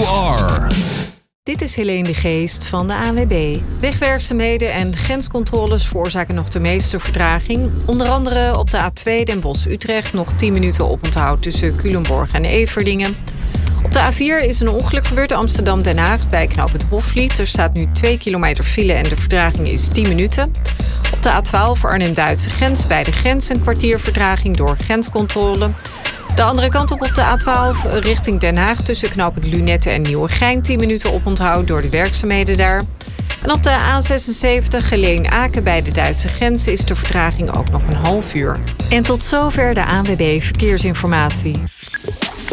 NPR. Dit is Helene de Geest van de ANWB. Wegwerkzaamheden en grenscontroles veroorzaken nog de meeste vertraging. Onder andere op de A2 Den Bosch-Utrecht nog 10 minuten oponthoud tussen Culemborg en Everdingen. Op de A4 is een ongeluk gebeurd Amsterdam-Den Haag bij knooppunt Hofvliet. Er staat nu 2 kilometer file en de vertraging is 10 minuten. Op de A12 Arnhem-Duitse grens bij de grens een kwartier vertraging door grenscontrole. De andere kant op de A12 richting Den Haag tussen knooppunt Lunette en Nieuwegein 10 minuten oponthoud door de werkzaamheden daar. En op de A76 Geleen-Aken bij de Duitse grens is de vertraging ook nog een half uur. En tot zover de ANWB Verkeersinformatie.